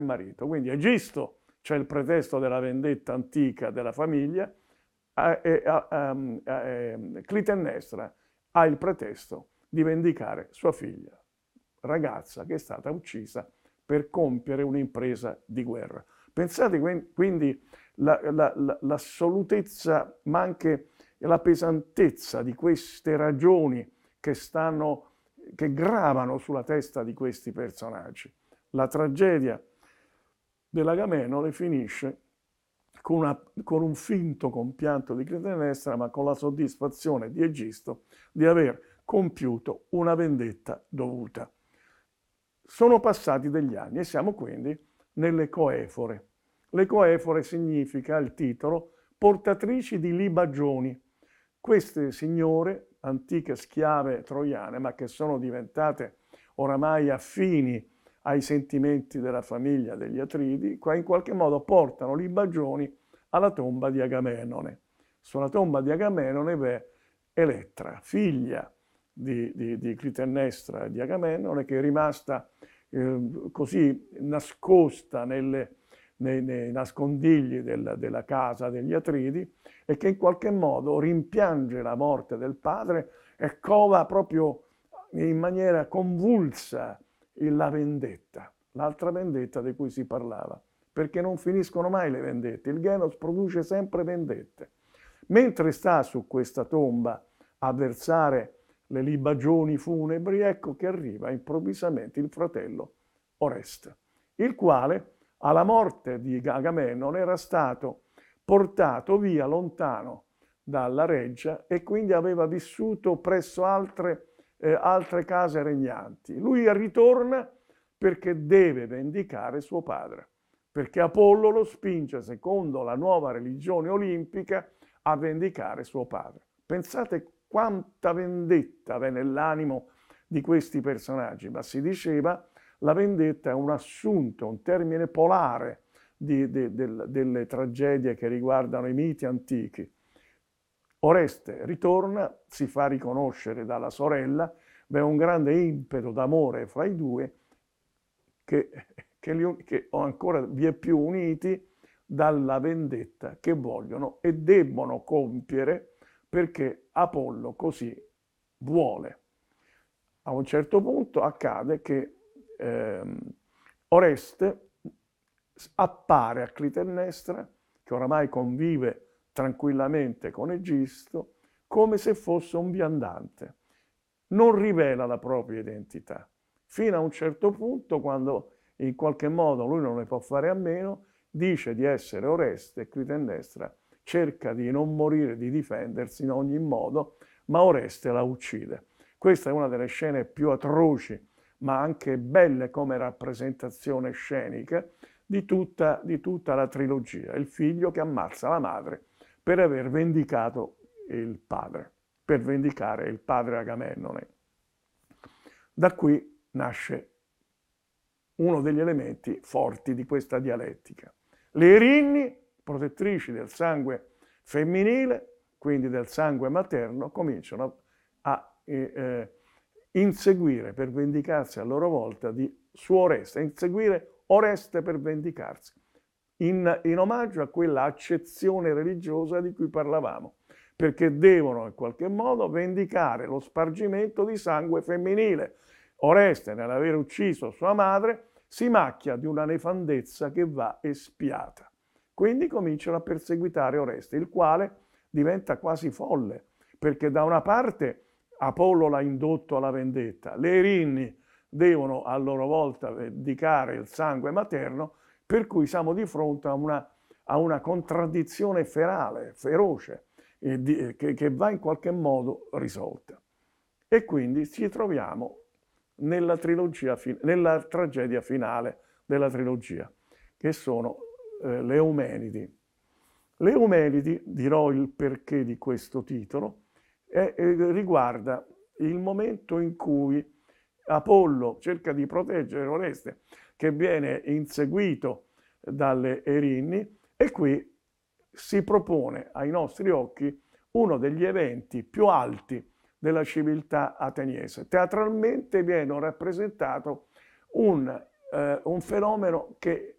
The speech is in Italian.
marito. Quindi Egisto c'è il pretesto della vendetta antica della famiglia, Clitennestra ha il pretesto di vendicare sua figlia, ragazza che è stata uccisa per compiere un'impresa di guerra. Pensate quindi l'assolutezza, ma anche la pesantezza di queste ragioni che gravano sulla testa di questi personaggi. La tragedia dell'Agamennone finisce con un finto compianto di Clitennestra, ma con la soddisfazione di Egisto di aver compiuto una vendetta dovuta. Sono passati degli anni e siamo quindi nelle coefore. Le coefore significa, il titolo, portatrici di libagioni. Queste signore, antiche schiave troiane, ma che sono diventate oramai affini ai sentimenti della famiglia degli Atridi, in qualche modo portano libagioni alla tomba di Agamennone. Sulla tomba di Agamennone v'è Elettra, figlia di Clitennestra e di Agamennone, che è rimasta così nascosta nei nascondigli della casa degli Atridi, e che in qualche modo rimpiange la morte del padre e cova proprio in maniera convulsa la vendetta, l'altra vendetta di cui si parlava, perché non finiscono mai le vendette, il Genos produce sempre vendette. Mentre sta su questa tomba a versare le libagioni funebri, ecco che arriva improvvisamente il fratello Oreste, il quale alla morte di Agamennone era stato portato via lontano dalla reggia e quindi aveva vissuto presso altre case regnanti. Lui ritorna perché deve vendicare suo padre, perché Apollo lo spinge, secondo la nuova religione olimpica, a vendicare suo padre. Pensate quanta vendetta v'è nell'animo di questi personaggi, ma si diceva la vendetta è un assunto, un termine polare delle tragedie che riguardano i miti antichi. Oreste ritorna, si fa riconoscere dalla sorella, v'è un grande impeto d'amore fra i due che ancora vi è più uniti dalla vendetta che vogliono e debbono compiere perché Apollo così vuole. A un certo punto accade che Oreste appare a Clitennestra, che oramai convive tranquillamente con Egisto, come se fosse un viandante. Non rivela la propria identità, fino a un certo punto, quando in qualche modo lui non ne può fare a meno, dice di essere Oreste e Clitennestra cerca di non morire, di difendersi in ogni modo, ma Oreste la uccide. Questa è una delle scene più atroci, ma anche belle come rappresentazione scenica di tutta la trilogia. Il figlio che ammazza la madre per aver vendicato il padre, per vendicare il padre Agamennone. Da qui nasce uno degli elementi forti di questa dialettica. Le Erinni, protettrici del sangue femminile, quindi del sangue materno, cominciano a inseguire per vendicarsi a loro volta su Oreste, inseguire Oreste per vendicarsi, in omaggio a quella accezione religiosa di cui parlavamo, perché devono in qualche modo vendicare lo spargimento di sangue femminile. Oreste, nell'aver ucciso sua madre, si macchia di una nefandezza che va espiata. Quindi cominciano a perseguitare Oreste, il quale diventa quasi folle, perché da una parte Apollo l'ha indotto alla vendetta, le Erinni devono a loro volta vendicare il sangue materno, per cui siamo di fronte a una contraddizione ferale, feroce, che va in qualche modo risolta. E quindi ci troviamo nella tragedia finale della trilogia, che sono le Eumenidi. Le Eumenidi, dirò il perché di questo titolo, riguarda il momento in cui Apollo cerca di proteggere Oreste, che viene inseguito dalle Erinni, e qui si propone ai nostri occhi uno degli eventi più alti della civiltà ateniese. Teatralmente viene rappresentato un un fenomeno che